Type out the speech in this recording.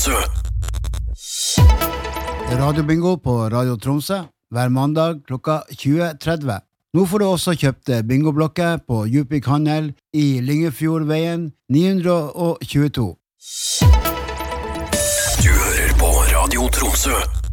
Tromsø. Radiobingo på Radio Tromsø hver mandag klokka 20:30. Nå får du også kjøpt bingoblokker på Djupvik Handel i Lyngefjordveien 922. Du hører på Radio Tromsø.